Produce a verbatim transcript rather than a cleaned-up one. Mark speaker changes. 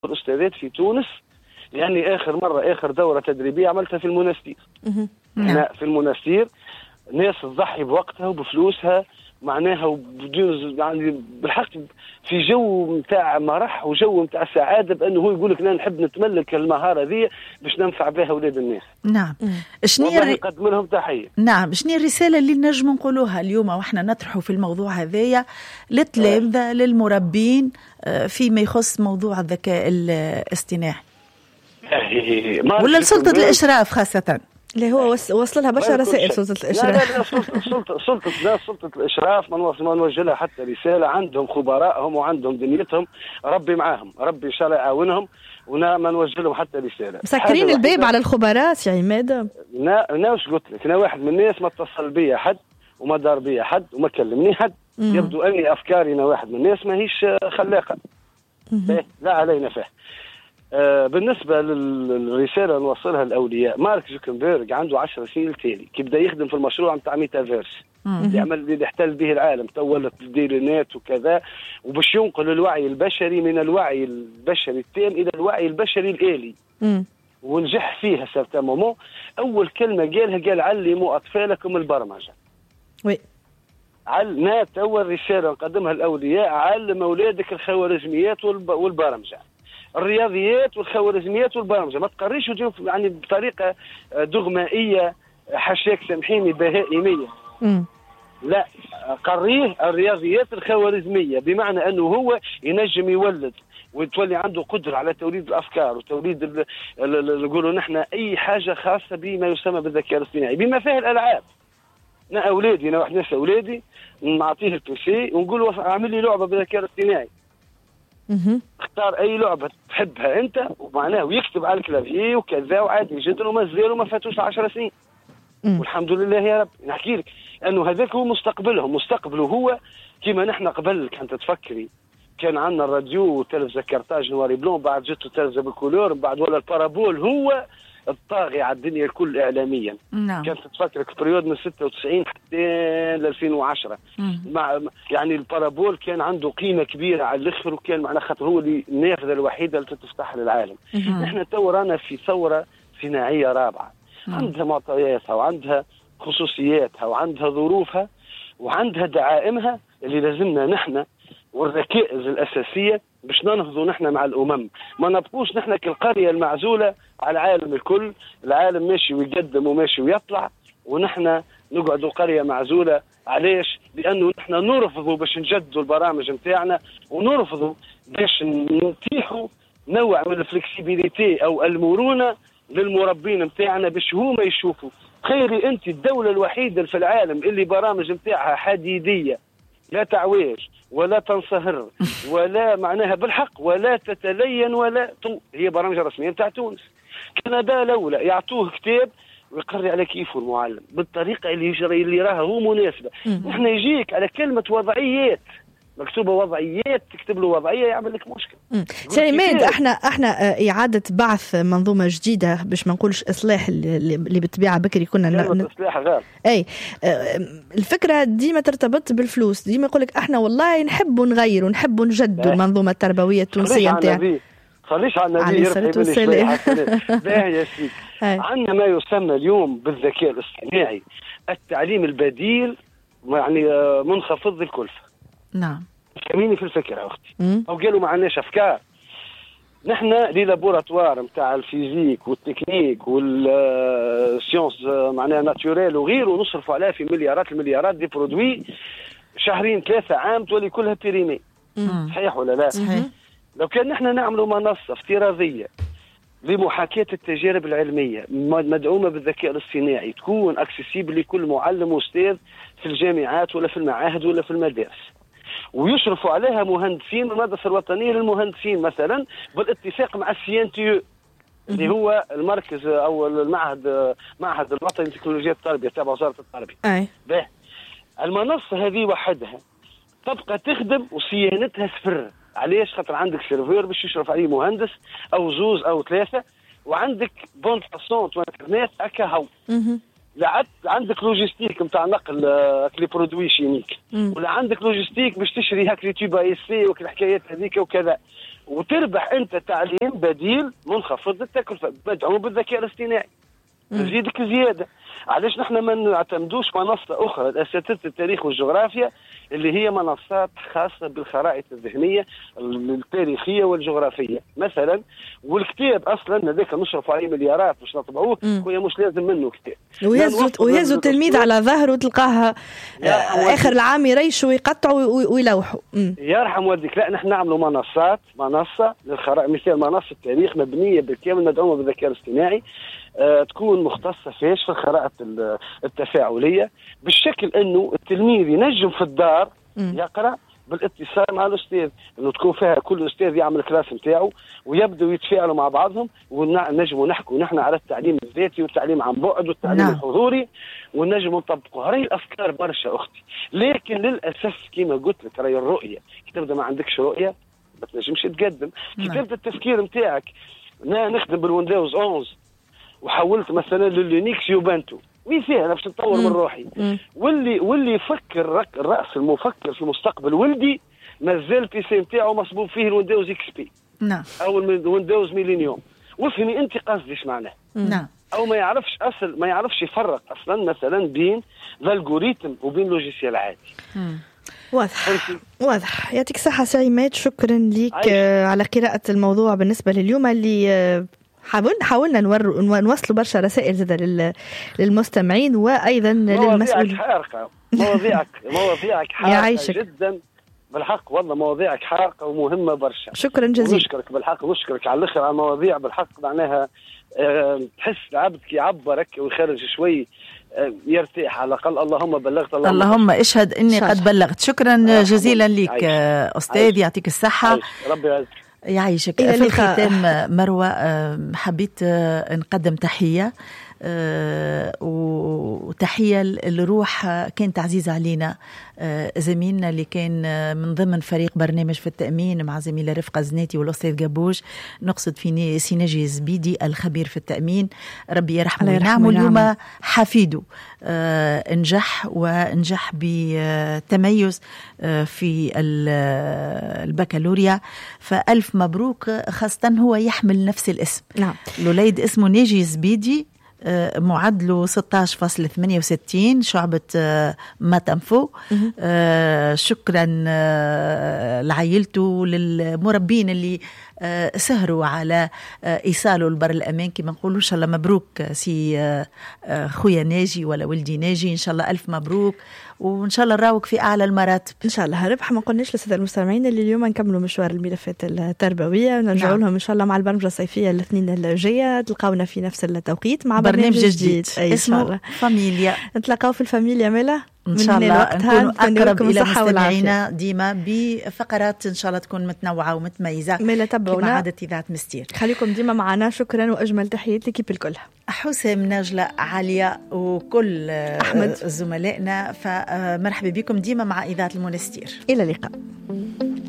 Speaker 1: الأستاذات في تونس، لأني آخر مرة آخر دورة تدريبية عملتها في المنستير. هنا في المنستير ناس تضحي بوقتها وبفلوسها معناها وبدون يعني بالحق في جو نتاع مرح وجو نتاع سعاده، بانه هو يقول لك انا نحب نتملك المهاره ذي باش ننفع بها اولاد الناس.
Speaker 2: نعم. شنو
Speaker 1: والله نقدم لهم تحيه.
Speaker 2: نعم. شنو الرساله اللي نجم نقولوها اليوم واحنا نطرحوا في الموضوع هذايا للتلامذه للمربين فيما يخص موضوع الذكاء الاصطناعي ولا لسلطه الاشراف خاصه اللي هو وصل لها برشا رسائل سلطة الإشراف؟
Speaker 1: لا لا سلطة سلطة سلطة لا سلطة الإشراف ما نوجه لها حتى رسالة. عندهم خبرائهم وعندهم دنيتهم، ربي معاهم، ربي إن شاء الله يعاونهم، ونا ما نوجه لهم حتى رسالة.
Speaker 3: مسكرين الباب على الخبراء يا عماد.
Speaker 1: نا نا وش قلت لك، أنا واحد من الناس ما اتصل بي حد وما دار بي حد وما كلمني حد. مم. يبدو أني أفكاري أنا واحد من الناس ما هيش خلاقة. لا علينا فيه. آه بالنسبة للرسالة نوصلها للأولياء، مارك زوكربيرغ عنده عشر سنين تالي كي بدا يخدم في المشروع نتاع ميتافيرس اللي يعمل اللي يحتل به العالم، تولت الديرينات وكذا، وباش ينقل الوعي البشري من الوعي البشري التام إلى الوعي البشري الآلي. مم. ونجح فيها سيرتان مومون. أول كلمة قالها قال علموا أطفالكم البرمجة.
Speaker 3: وي.
Speaker 1: علنا أول رسالة نقدمها للأولياء، علم أولادك الخوارزميات والبرمجة، الرياضيات والخوارزميات والبرمجه، ما تقريش يعني بطريقه دغمائيه حشاك سامحيني بهائميه. مم. لا قريه الرياضيات الخوارزميه، بمعنى انه هو ينجم يولد وتولي عنده قدره على توليد الافكار وتوليد نقولوا نحن اي حاجه خاصه بما يسمى بالذكاء الاصطناعي بما فيه الالعاب. انا اولادي انا واحد ناس اولادي نعطيه البيسي ونقول له اعمل لي لعبه بالذكاء الاصطناعي. اختار اي لعبه تحبها انت ومعناه ويكتب على الكلافيي وكذا وعادي جدا وما زالوا ما فاتوش عشر سنين. مم. والحمد لله يا رب. نحكي لك انه هذاك هو مستقبلهم، مستقبله هو كما نحن قبل كانت تفكري كان عندنا الراديو وتلفزه كارتاج نواري بلون، بعد جت تلفزه بالكولور، بعد ولا البارابول هو الطاغي على الدنيا الكل اعلاميا. نعم. كانت تفكرك في بريود من ستة وتسعين حتى ل ألفين وعشرة. مع يعني البارابول كان عنده قيمه كبيره على الاخر، وكان معنا خاطر هو اللي النافذه الوحيده اللي تفتح للعالم. احنا تو رانا في ثوره صناعيه رابعه. مم. عندها معطياتها وعندها خصوصياتها وعندها ظروفها وعندها دعائمها اللي لازمنا نحن والركائز الاساسيه باش ننهضوا نحن مع الامم. ما نبقوش نحن كالقريه المعزوله على العالم الكل، العالم ماشي ويقدم وماشي ويطلع ونحن نقعدوا قريه معزوله. علاش؟ لانه نحن نرفضوا باش نجدوا البرامج نتاعنا ونرفضوا باش نتيحوا نوع من الفلكسيبيليتي او المرونه للمربين نتاعنا باش هما يشوفوا. تخيلي انت الدوله الوحيده في العالم اللي برامج نتاعها حديديه، لا تعويج ولا تنصهر ولا معناها بالحق ولا تتلين ولا طو. هي برامج رسميه نتاع تونس. كندا لولا يعطوه كتاب ويقري على كيفه المعلم بالطريقه اللي يجري اللي راها هو مناسبه. نحن يجيك على كلمه وضعيات مكتوبه وضعيات تكتب له وضعيه يعمل لك مشكل.
Speaker 3: سي عماد، احنا احنا اعاده بعث منظومه جديده باش ما نقولش اصلاح اللي بالطبيعه بكري كنا
Speaker 1: ن... اصلاح غير
Speaker 3: اي الفكره ديما ترتبط بالفلوس، ديما يقول لك احنا والله نحبوا نغيروا نحبوا نجدوا المنظومه التربويه التونسيه نتاعنا.
Speaker 1: خليش على النبي يرحم السلام. باهي يا سيدي، عندنا ما يسمى اليوم بالذكاء الاصطناعي التعليم البديل، يعني منخفض الكلفه.
Speaker 2: نعم.
Speaker 1: فهميني في الفكره اختي. او قالوا ما عندناش افكار. نحن لي لابوراتوار نتاع الفيزيك والتكنيك والسيونس معناها ناتوريل وغيره نصرفوا عليها في مليارات المليارات دي برودوي، شهرين ثلاثه عام تولي كلها بيريمي. صحيح ولا لا؟
Speaker 2: صحيح.
Speaker 1: لو كان نحن نعملوا منصه افتراضيه لمحاكاة التجارب العلمية مدعومة بالذكاء الاصطناعي تكون اكسسيبل لكل معلم واستاذ في الجامعات ولا في المعاهد ولا في المدارس، ويشرفوا عليها مهندسين المدرسة الوطنية للمهندسين مثلا بالاتفاق مع السي ان تي اللي هو المركز او المعهد معهد الوطني لتكنولوجيا التربية تابع وزارة التربية.
Speaker 3: اي
Speaker 1: به المنصة هذه وحدها تبقى تخدم وصيانتها صفر. علاش؟ خاطر عندك سيرفور باش يشرف عليه مهندس او زوز او ثلاثه، وعندك بون باسون انترنت هكا هو. لا عندك لوجيستيك نتاع نقل لي برودوي شيميك، ولا عندك لوجيستيك باش تشري هاك لي تيوب اي سي وك الحكايات هذيك وكذا، وتربح انت تعليم بديل منخفض التكلفه مدعوم بالذكاء الاصطناعي تزيدك زياده. علاش نحن ما نعتمدوش منصه اخرى لاساتذه التاريخ والجغرافيا اللي هي منصات خاصه بالخرائط الذهنيه التاريخيه والجغرافيه مثلا، والكتاب اصلا هذاك نصرف عليه مليارات باش نطبعوه وهي مش لازم منه كتاب
Speaker 3: ويهزوا ويهزوا التلميذ على ظهره وتلقاها اخر العام يريشوا ويقطعوا ويلوحوا.
Speaker 1: يرحم والديك. لا نحن نعملوا منصات منصه للخرائط، مثال منصه التاريخ مبنيه بالكامل مدعومه بالذكاء الاصطناعي آه تكون مختصة فيش في الخرائط التفاعلية بالشكل انه التلميذ ينجم في الدار م. يقرأ بالاتصال مع الاستاذ، انه تكون فيها كل استاذ يعمل كلاس نتاعو ويبداوا يتفاعلوا مع بعضهم ونجموا نحكوا نحن على التعليم الذاتي والتعليم عن بعد والتعليم نعم. الحضوري ونجموا نطبقوا. هاي الافكار برشا اختي، لكن للاسف كما قلت لك راهي الرؤية كي تبدا ما عندكش رؤية ما تنجمش تقدم. كي تبدا التفكير نتاعك نخدم بالويندوز اونز وحولت مثلا للينكس يوبانتو مثال باش نطور من روحي، واللي واللي يفكر الراس المفكر في المستقبل ولدي مازال البي سي نتاعو مصبوب فيه الويندوز اكس بي
Speaker 2: نعم
Speaker 1: او الويندوز ميلينيوم. وافهمي انت قصدي ايش معناه
Speaker 2: نعم.
Speaker 1: او ما يعرفش اصل ما يعرفش يفرق اصلا مثلا بين الالغوريثم وبين لوجيسيال عادي.
Speaker 3: واضح واضح. يعطيك الصحة سي عماد، شكرا لك على قراءة الموضوع بالنسبة لليوم اللي حاولنا حاولنا نور نوصلوا برشا رسائل زاد للمستمعين وايضا للمسؤولين.
Speaker 1: حارقه مواضيعك مواضيعك حارقه جدا بالحق، والله مواضيعك حارقه ومهمه برشا.
Speaker 3: شكرا جزيلا.
Speaker 1: نشكرك بالحق نشكرك على الاخر على المواضيع بالحق معناها أه تحس العبد كي يعبرك ويخرج شوي أه يرتاح على الاقل. اللهم بلغت اللهم,
Speaker 2: اللهم اشهد اني قد بلغت. شكرا آه جزيلا لك استاذ، يعطيك الصحه.
Speaker 1: ربي يعزك.
Speaker 2: يعيشك. في الختام مروة حبيت نقدم تحية وتحية لروح كانت عزيزة علينا، زميلنا اللي كان من ضمن فريق برنامج في التأمين مع زميلة رفقة زناتي والأستاذ جابوج، نقصد في سيناجي زبيدي الخبير في التأمين، ربي يرحمه وينعمه. اليوم حفيده انجح ونجح بتميز في البكالوريا، فألف مبروك، خاصة هو يحمل نفس الاسم.
Speaker 3: نعم.
Speaker 2: الوليد اسمه ناجي زبيدي، معدله ستة عشر فاصلة ثمانية وستين، شعبة ماتنفو. شكرا لعائلته للمربين اللي سهروا على إيصاله لبر الأمان. كما نقولوا إن شاء الله مبروك سي خويا ناجي ولا ولدي ناجي، إن شاء الله ألف مبروك وإن شاء الله نراوك في أعلى المراتب
Speaker 3: إن شاء الله. ربح ما قلناش للسادة المستمعين اللي اليوم نكملوا مشوار الملفات التربوية ونرجعوا لهم إن شاء الله مع البرمجة الصيفية الاثنين الجاية، تلقاونا في نفس التوقيت مع برنامج جديد
Speaker 2: اسمه فاميليا.
Speaker 3: نتلاقاو في الفاميليا ميلا
Speaker 2: إن شاء الله نكون أقرب إلى مستمعينا ديما بفقرات إن شاء الله تكون متنوعة ومتميزة
Speaker 3: ميلا. تبعونا
Speaker 2: كما عادة إذاعة مستير.
Speaker 3: خليكم ديما معنا. شكرا وأجمل تحيات لكيب الكل،
Speaker 2: حسام نجلة عليا وكل
Speaker 3: أحمد
Speaker 2: زملائنا، فمرحبا بكم ديما مع إذاعة المنستير.
Speaker 3: إلى اللقاء.